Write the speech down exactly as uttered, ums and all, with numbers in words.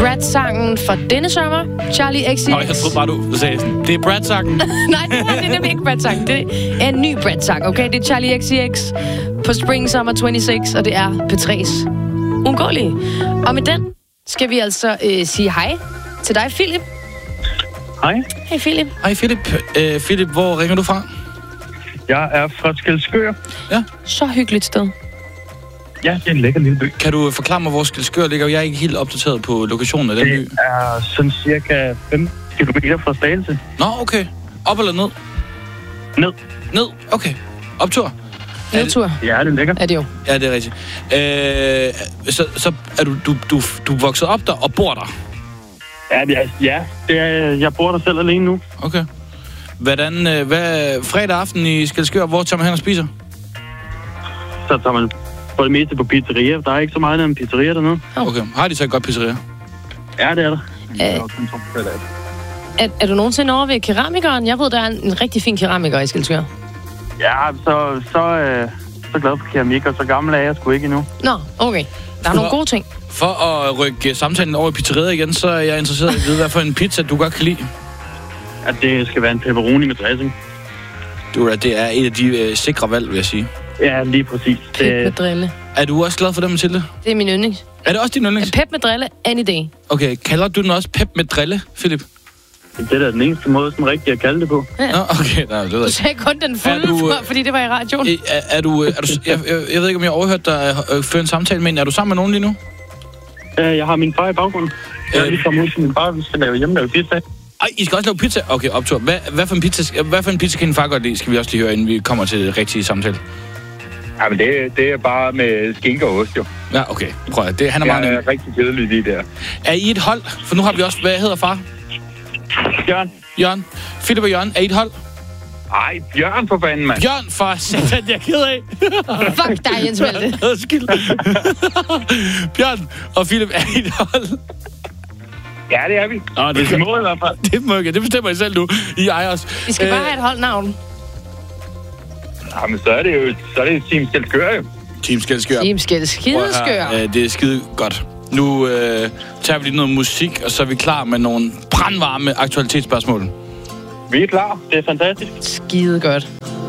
Brat-sangen for denne sommer. Charlie X C X. Nå, jeg troede bare, du sagde sådan. Det er Brat-sangen. Nej, det er, det er nemlig ikke Brat-sang. Det er en ny Brat-sang, okay? Det er Charlie X C X på Spring Summer toogtyve, og det er P tre's Ungåelige. Og med den skal vi altså øh, sige hej til dig, Philip. Hej. Hej, Philip. Hej, Philip. Øh, Philip, hvor ringer du fra? Jeg er fra Skælskør. Ja. Så hyggeligt sted. Ja, det er en lækker lille by. Kan du forklare mig, hvor Skælskør ligger? Jeg er ikke helt opdateret på lokationen af den by. Det er sådan cirka fem kilometer fra Slagelse. Nå, okay. Op eller ned? Ned. Ned? Okay. Optur? Nedtur. Ja, det er lækkert. Er det jo. Ja, det er rigtigt. Øh, så, så er du, du, du, du er vokset op der og bor der? Ja, det er, ja det er, jeg bor der selv alene nu. Okay. Hvordan, øh, hvad, fredag aften i Skælskør, hvor tager man hen og spiser? Så tager man for det meste på pizzeria. Der er ikke så meget af en pizzeria dernede. Okay. Har de så et godt pizzeria? Ja, det er der. Øh, er, er du nogensinde over ved keramikeren? Jeg ved, der er en, en rigtig fin keramiker i Skælskør. Ja, så, så, øh, så glad for keramik, og så gammel er jeg sgu ikke endnu. Nå, okay. Der er nogle gode ting. For at rykke samtalen over i pizzeriet igen, så er jeg interesseret i at vide, hvad for en pizza du godt kan lide. At det skal være en pepperoni med dressing. Du, det er et af de øh, sikre valg, vil jeg sige. Ja, lige præcis. Pep med drille. Er du også glad for dem, Mathilde? Det er min yndlings. Er det også din yndlings? Pep med drille, any day. Okay, kalder du den også pep med drille, Philip? Det er da den eneste måde, sådan rigtigt at kalde det på. Ja. Nå, okay. Nej, det ved jeg Du ikke. sagde kun den fulde, Er du, for, fordi det var i radioen. Er, er du... Er du jeg, jeg, jeg ved ikke, om jeg har overhørt dig øh, føre en samtale med en. Er du sammen med nogen lige nu? Uh, jeg har min far i baggrunden. Jeg er Øh. lige kommet ud til min far, vi skal lave hjemmelavet pizza. Ej, I skal også lave pizza? Okay, optur. Hvad, hvad, for en pizza, hvad for en pizza kan din far godt lide? Skal vi også lige høre, inden vi kommer til det rigtige samtale. Ja, men det, det er bare med skinke og ost, jo. Ja, okay. Prøv at det. Han er meget Jeg nem. er rigtig kedelig lige der. Er I et hold? For nu har vi også... Hvad hedder far? Jørgen. Jørgen. Philip og Jørgen. Er I et hold? Ej, Bjørn for fanden, mand. Bjørn, for satan, jeg er ked af. Fuck dig, Jens Malte. Skild. Bjørn og Philip er I et hold. Ja, det er vi. Nå, det, Det må i hvert fald. det, må jeg, det bestemmer I selv nu. I ejer os. Vi skal bare have et holdnavn. Ja, men så er det jo så er det Team Skælskør, jo. Team Skælskør. Team Skælskør. Øh, det er skide godt. Nu øh, tager vi lige noget musik, og så er vi klar med nogle brandvarme aktualitetsspørgsmål. Vi er klar. Det er fantastisk. Skide godt.